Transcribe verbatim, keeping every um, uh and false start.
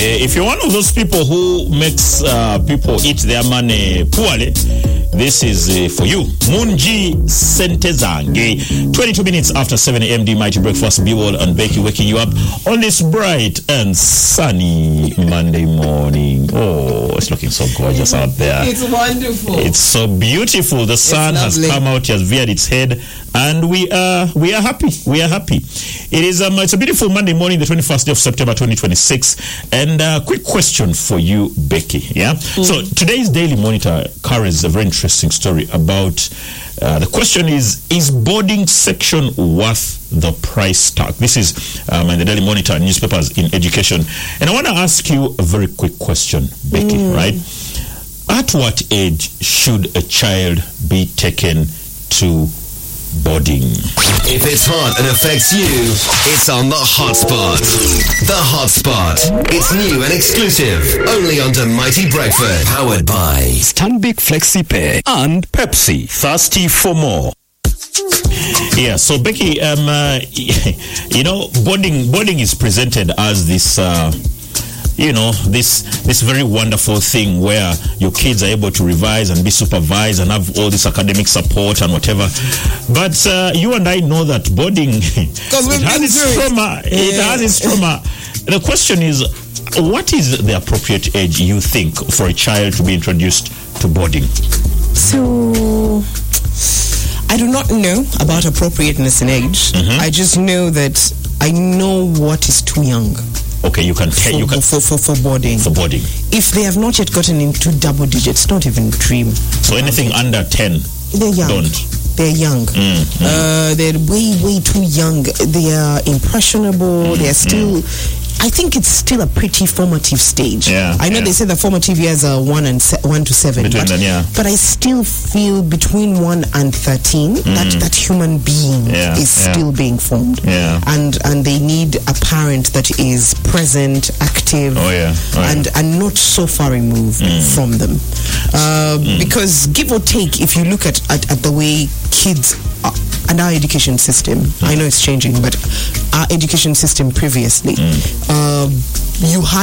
if you're one of those people who makes uh, people eat their money poorly, this is uh, for you. Munji Sentezange. twenty-two minutes after seven a.m. D Mighty Breakfast, B-Wall and Becky waking you up on this bright and sunny Monday morning. Oh, it's looking so gorgeous out there. It's wonderful. It's so beautiful. The sun has come out, it has veered its head, and we are we are happy. We are happy. It is um, it's a beautiful Monday morning, the twenty-first day of September, twenty twenty-six. And a uh, quick question for you, Becky. Yeah. Mm. So today's Daily Monitor carries a very interesting story about. Uh, the question is: Is boarding section worth the price tag? This is um, in the Daily Monitor newspapers in education, and I want to ask you a very quick question, Becky. Mm. Right? At what age should a child be taken to boarding? If it's hot and affects you, it's on the Hotspot. The Hotspot. It's new and exclusive, only on Mighty Breakfast. Powered by Stanbic FlexiPay and Pepsi. Thirsty for more. Yeah, so Becky, um, uh, you know, boarding boarding is presented as this. Uh, You know, this this very wonderful thing where your kids are able to revise and be supervised and have all this academic support and whatever. But uh, you and I know that boarding it has its trauma. Yeah. It has its trauma. The question is, what is the appropriate age you think for a child to be introduced to boarding? So, I do not know about appropriateness in age. Mm-hmm. I just know that I know what is too young. Okay, you can tell for, you can for, for for boarding. For boarding. If they have not yet gotten into double digits, don't even dream. So anything it. under ten, they're young. Don't. They're young. Mm, mm. Uh, they're way way too young. They are impressionable. Mm, they are still. Mm. I think it's still a pretty formative stage. Yeah, I know yeah. they say the formative years are one and se- one to seven, between but, them, yeah. but I still feel between one and thirteen mm. that that human being yeah, is yeah. still being formed, yeah. and and they need a parent that is present, active, oh, yeah. Oh, and yeah. and not so far removed mm. from them, uh, mm. because give or take, if you look at at, at the way kids are, and our education system, mm. I know it's changing, but our education system previously, mm. uh, you had